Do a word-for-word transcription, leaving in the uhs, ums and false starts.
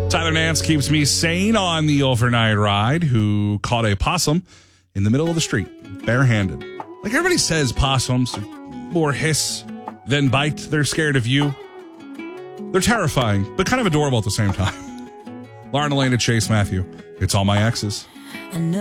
Tyler Nance keeps me sane on the overnight ride, who caught a possum in the middle of the street, barehanded. Like everybody says, possums are more hiss than bite. They're scared of you. They're terrifying, but kind of adorable at the same time. Lauren, Elena, Chase, Matthew. It's all my exes.